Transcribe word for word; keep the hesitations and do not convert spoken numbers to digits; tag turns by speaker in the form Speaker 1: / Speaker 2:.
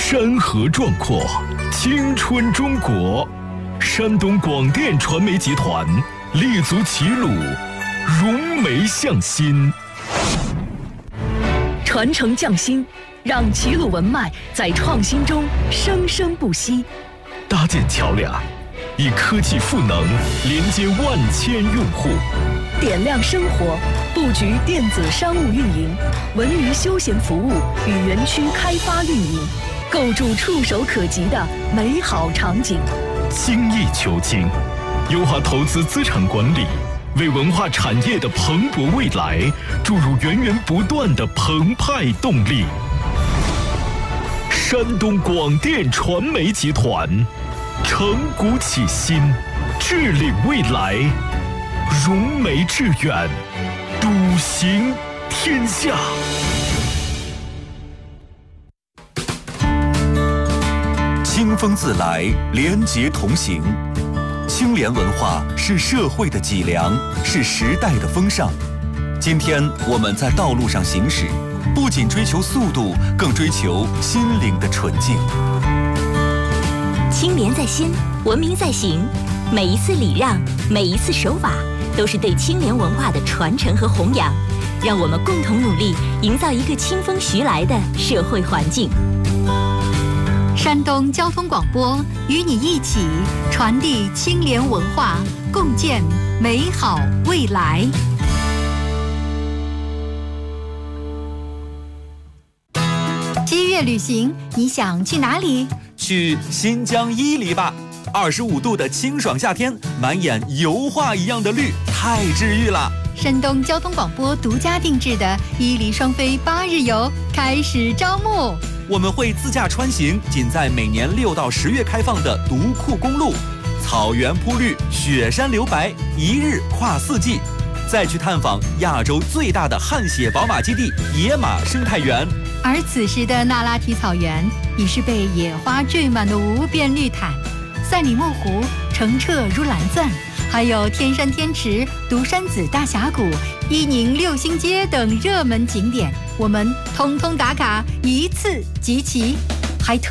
Speaker 1: 山河壮阔，青春中国。山东广电传媒集团立足齐鲁，融媒向心，
Speaker 2: 传承匠心，让齐鲁文脉在创新中生生不息。
Speaker 1: 搭建桥梁，以科技赋能连接万千用户。
Speaker 2: 点亮生活，布局电子商务运营、文娱休闲服务与园区开发运营，构筑触手可及的美好场景。
Speaker 1: 精益求精，优化投资资产管理，为文化产业的蓬勃未来注入源源不断的澎湃动力。山东广电传媒集团，承古启新，致领未来，融媒致远，笃行天下。
Speaker 3: 清风自来，廉洁同行。清廉文化是社会的脊梁，是时代的风尚。今天我们在道路上行驶，不仅追求速度，更追求心灵的纯净。
Speaker 4: 清廉在心，文明在行。每一次礼让，每一次守法，都是对清廉文化的传承和弘扬。让我们共同努力，营造一个清风徐来的社会环境。
Speaker 5: 山东交通广播与你一起传递清廉文化，共建美好未来。七月旅行，你想去哪里？
Speaker 3: 去新疆伊犁吧。二十五度的清爽夏天，满眼油画一样的绿，太治愈了。
Speaker 5: 山东交通广播独家定制的伊犁双飞八日游开始招募。
Speaker 3: 我们会自驾穿行，仅在每年六到十月开放的独库公路，草原铺绿，雪山留白，一日跨四季，再去探访亚洲最大的汗血宝马基地野马生态园。
Speaker 5: 而此时的那拉提草原已是被野花缀满的无边绿毯，赛里木湖澄澈如蓝钻，还有天山天池、独山子大峡谷、伊宁六星街等热门景点，我们通通打卡，一次集齐。还特